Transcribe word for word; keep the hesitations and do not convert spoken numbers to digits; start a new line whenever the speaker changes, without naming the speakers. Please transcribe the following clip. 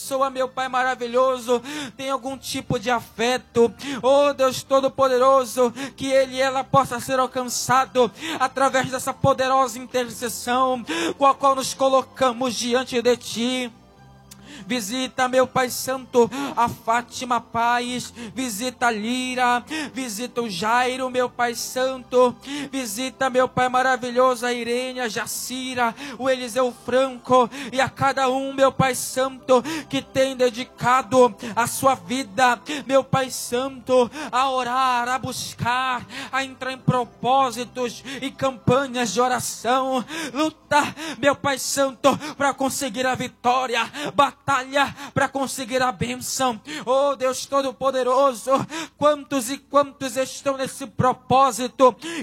pessoa, meu Pai maravilhoso, tem algum tipo de afeto, oh Deus Todo-Poderoso, que ele e ela possa ser alcançado através dessa poderosa intercessão com a qual nos colocamos diante de Ti. Visita, meu Pai Santo, a Fátima Paz, visita a Lira, visita o Jairo, meu Pai Santo, visita, meu Pai maravilhoso, a Irene, a Jacira, o Eliseu Franco, e a cada um, meu Pai Santo, que tem dedicado a sua vida, meu Pai Santo, a orar, a buscar, a entrar em propósitos e campanhas de oração, luta, meu Pai Santo, para conseguir a vitória, batalha para conseguir a bênção. Oh Deus Todo-Poderoso, quantos e quantos estão nesse propósito